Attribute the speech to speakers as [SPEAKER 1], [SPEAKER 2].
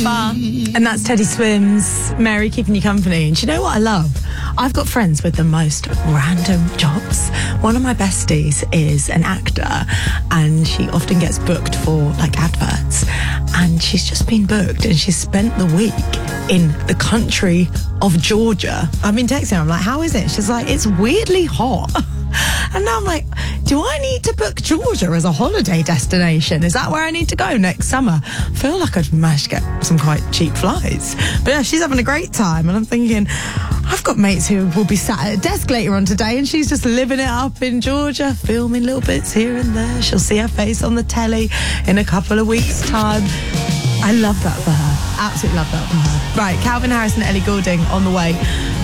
[SPEAKER 1] far.
[SPEAKER 2] And that's Teddy Swims, Mary keeping you company. And do you know what I love? I've got friends with the most random jobs. One of my besties is an actor, and she often gets booked for like adverts. And she's just been booked, and she's spent the week in the country of Georgia. I've been texting her, I'm like, how is it? She's like, it's weirdly hot. And now I'm like, do I need to book Georgia as a holiday destination? Is that where I need to go next summer? I feel like I'd manage to get some quite cheap flights. But yeah, she's having a great time. And I'm thinking, I've got mates who will be sat at a desk later on today, and she's just living it up in Georgia, filming little bits here and there. She'll see her face on the telly in a couple of weeks' time. I love that for her. Absolutely love that for her. Right, Calvin Harris and Ellie Goulding on the way.